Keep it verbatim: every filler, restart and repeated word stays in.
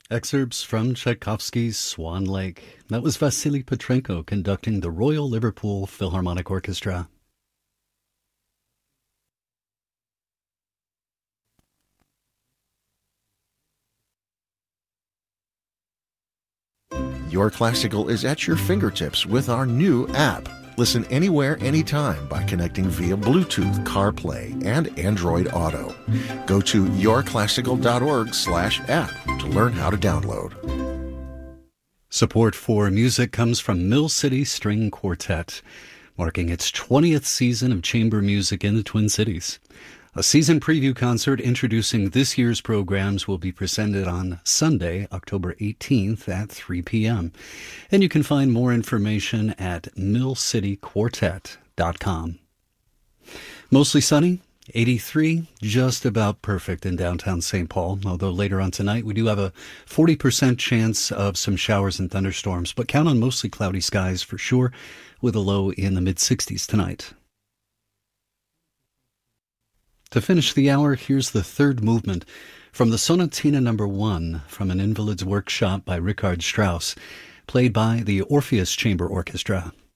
Excerpts from Tchaikovsky's Swan Lake. That was Vasily Petrenko conducting the Royal Liverpool Philharmonic Orchestra. Your Classical is at your fingertips with our new app. Listen anywhere, anytime by connecting via Bluetooth, CarPlay, and Android Auto. Go to yourclassical.org slash app to learn how to download. Support for music comes from Mill City String Quartet, marking its twentieth season of chamber music in the Twin Cities. A season preview concert introducing this year's programs will be presented on Sunday, October eighteenth at three p.m. And you can find more information at mill city quartet dot com. Mostly sunny, eighty-three, just about perfect in downtown Saint Paul, although later on tonight we do have a forty percent chance of some showers and thunderstorms, but count on mostly cloudy skies for sure, with a low in the mid-sixties tonight. To finish the hour, here's the third movement from the Sonatina number one from an Invalid's Workshop by Richard Strauss, played by the Orpheus Chamber Orchestra.